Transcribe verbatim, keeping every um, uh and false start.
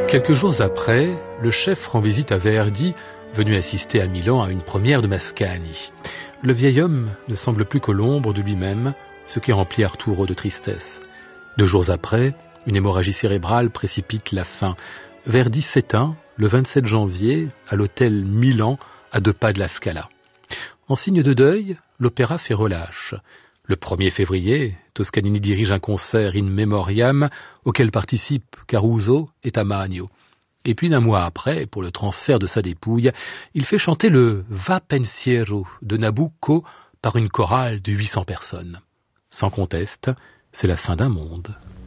Quelques jours après, le chef rend visite à Verdi, venu assister à Milan à une première de Mascagni. Le vieil homme ne semble plus que l'ombre de lui-même, ce qui remplit Arturo de tristesse. Deux jours après, une hémorragie cérébrale précipite la fin. Verdi s'éteint le vingt-sept janvier à l'hôtel Milan, à deux pas de la Scala. En signe de deuil, l'opéra fait relâche. Le premier février, Toscanini dirige un concert in memoriam auquel participent Caruso et Tamagno. Et puis un mois après, pour le transfert de sa dépouille, il fait chanter le Va Pensiero de Nabucco par une chorale de huit cents personnes. Sans conteste, c'est la fin d'un monde.